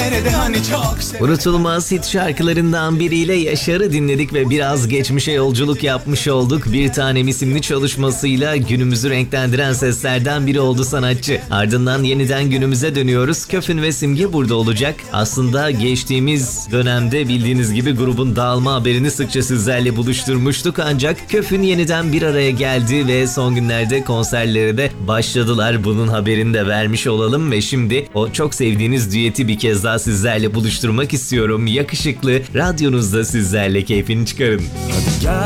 nerede hani çok Unutulmaz hit şarkılarından biriyle Yaşar'ı dinledik ve biraz geçmişe yolculuk yapmış olduk. Bir Tanem isimli çalışmasıyla günümüzü renklendiren seslerden biri oldu sanatçı. Ardından yeniden günümüze dönüyoruz. Köfün ve Simge burada olacak. Aslında geçtiğimiz dönemde bildiğiniz gibi grubun dağılma haberini sıkça sizlerle buluşturmuştuk. Ancak Köfün yeniden bir araya geldi ve son günlerde konserlere de başladılar. Bunun haberini de vermiş olalım ve şimdi o çok sevdiğiniz düeti bir kez daha sizlerle buluşturmak istiyorum. Yakışıklı radyonuzda sizlerle keyfini çıkarın. Hadi gel